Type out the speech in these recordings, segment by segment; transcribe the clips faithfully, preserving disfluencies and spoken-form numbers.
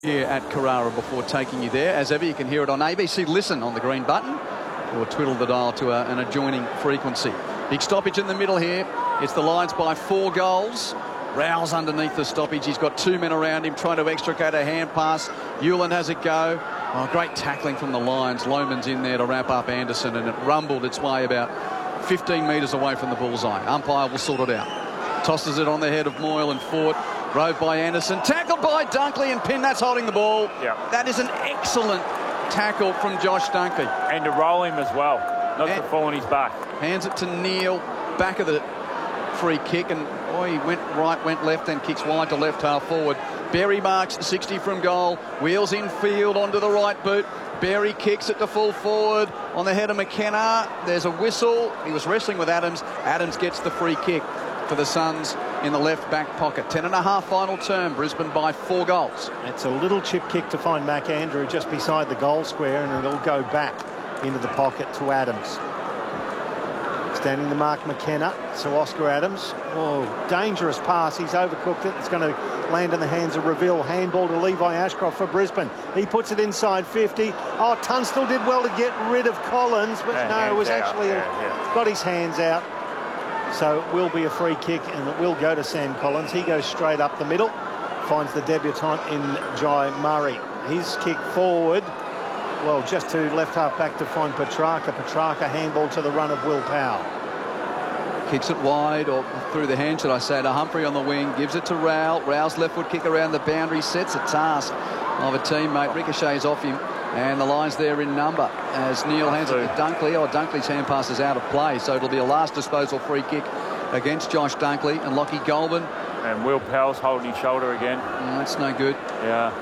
Here at Carrara before taking you there. As ever, you can hear it on A B C Listen on the green button or twiddle the dial to a, an adjoining frequency. Big stoppage in the middle here. It's the Lions by four goals. Rouse underneath the stoppage. He's got two men around him trying to extricate a hand pass. Hewland has a go. Oh, great tackling from the Lions. Lohman's in there to wrap up Anderson, and it rumbled its way about fifteen metres away from the bullseye. Umpire will sort it out. Tosses it on the head of Moyle and Fort. Rove by Anderson, tackled by Dunkley, and Pin, that's holding the ball. Yeah. That is an excellent tackle from Josh Dunkley. And to roll him as well, not and to fall on his back. Hands it to Neil, back of the free kick, and oh, he went right, went left, and kicks wide to left half forward. Berry marks sixty from goal, wheels in field onto the right boot. Berry kicks it to full forward on the head of McKenna. There's a whistle. He was wrestling with Adams. Adams gets the free kick for the Suns in the left back pocket. Ten and a half final term. Brisbane by four goals. It's a little chip kick to find McAndrew just beside the goal square, and it'll go back into the pocket to Adams. Standing the mark McKenna, so Oscar Adams. Oh, dangerous pass. He's overcooked it. It's going to land in the hands of Reville. Handball to Levi Ashcroft for Brisbane. He puts it inside fifty. Oh, Tunstall did well to get rid of Collins, but yeah, no, it was out. actually yeah, yeah. got his hands out. So it will be a free kick, and it will go to Sam Collins. He goes straight up the middle, finds the debutant in Jai Murray. His kick forward, well, just to left half back to find Petrarca. Petrarca handball to the run of Will Powell. Kicks it wide, or through the hand, should I say, to Humphrey on the wing. Gives it to Rowell. Rowell's left foot kick around the boundary. Sets a task of a teammate. Ricochets off him. And the Lions there in number as Neil hands it to Dunkley. Oh, Dunkley's hand pass is out of play, so it'll be a last disposal free kick against Josh Dunkley. And Lockie Goulburn. And Will Powell's holding his shoulder again. Mm, that's no good. Yeah.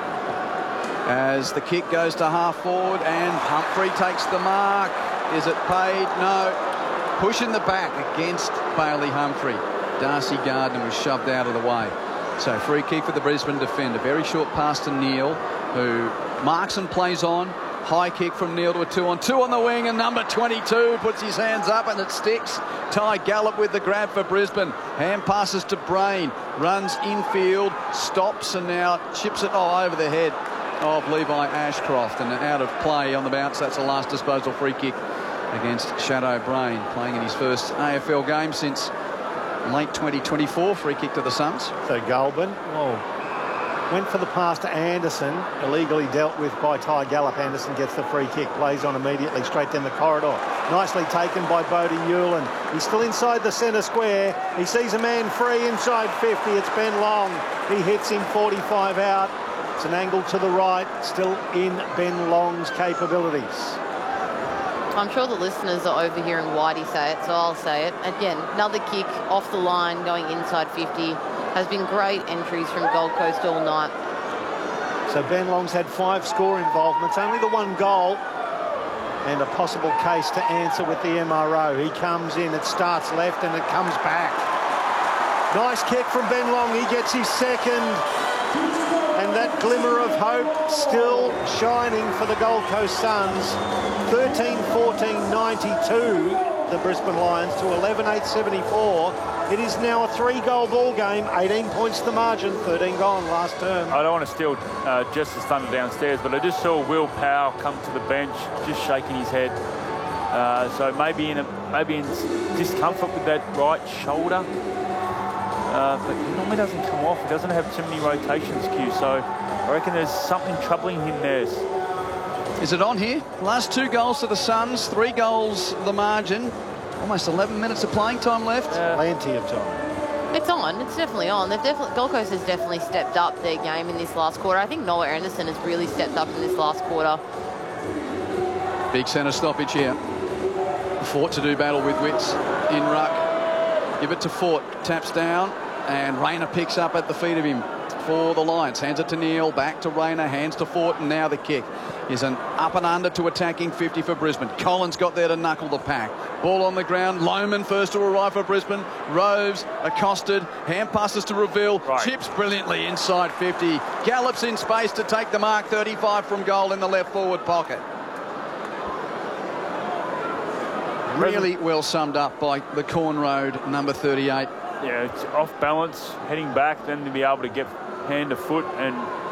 As the kick goes to half forward, and Humphrey takes the mark. Is it paid? No. Push in the back against Bailey Humphrey. Darcy Gardner was shoved out of the way. So free kick for the Brisbane defender. Very short pass to Neil, who marks and plays on. High kick from Neil to a two on two on the wing, and number twenty-two puts his hands up and it sticks. Ty Gallup with the grab for Brisbane. Hand passes to Brain, runs infield, stops, and now chips it oh, over the head of Levi Ashcroft, and out of play on the bounce. That's a last disposal free kick against Shadow Brain, playing in his first A F L game since late twenty twenty-four. Free kick to the Suns. So Goulburn, oh, went for the pass to Anderson, illegally dealt with by Ty Gallup. Anderson gets the free kick, plays on immediately straight down the corridor. Nicely taken by Bodie Hewland. He's still inside the centre square. He sees a man free inside fifty. It's Ben Long. He hits him forty-five out. It's an angle to the right, still in Ben Long's capabilities. I'm sure the listeners are overhearing Whitey say it, so I'll say it. Again, another kick off the line going inside fifty. Has been great entries from Gold Coast all night. So Ben Long's had five score involvements, only the one goal, and a possible case to answer with the M R O. He comes in, it starts left and it comes back. Nice kick from Ben Long. He gets his second, and that glimmer of hope still shining for the Gold Coast Suns. thirteen fourteen ninety-two, the Brisbane Lions, to eleven eight seventy-four. It is now a three-goal ball game, eighteen points the margin, thirteen gone last term. I don't want to steal uh, Justice Thunder downstairs, but I just saw Will Powell come to the bench, just shaking his head. Uh, so maybe in a, maybe in discomfort with that right shoulder. Uh, but he normally doesn't come off. He doesn't have too many rotations, Q. So I reckon there's something troubling him there. Is it on here? Last two goals to the Suns, three goals the margin. Almost eleven minutes of playing time left. Uh, Plenty of time. It's on. It's definitely on. They've definitely Gold Coast has definitely stepped up their game in this last quarter. I think Noah Anderson has really stepped up in this last quarter. Big centre stoppage here. Fort to do battle with Witts in ruck. Give it to Fort. Taps down, and Rayner picks up at the feet of him for the Lions. Hands it to Neil, back to Rayner, hands to Fort, and now the kick is an up and under to attacking fifty for Brisbane. Collins got there to knuckle the pack. Ball on the ground. Lohman first to arrive for Brisbane. Roves accosted. Hand passes to Reville. Right. Chips brilliantly inside fifty. Gallops in space to take the mark. thirty-five from goal in the left forward pocket. Really well summed up by the Corn Road number thirty-eight. Yeah, it's off balance, heading back, then to be able to get hand to foot and